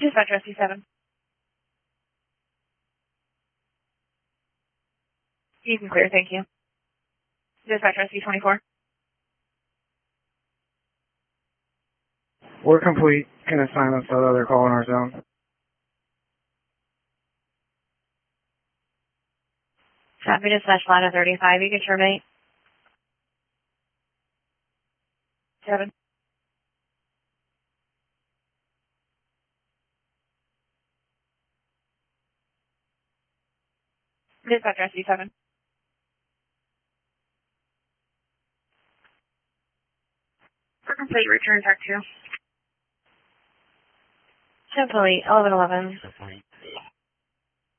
Dispatcher SC7. You can clear, thank you. Dispatcher SC24. We're complete. Can assign us that other call in our zone. Copy dispatch line of 35. You get your mate. 7. Dispatcher SC7. For complete, return track 2. Complete, 1111.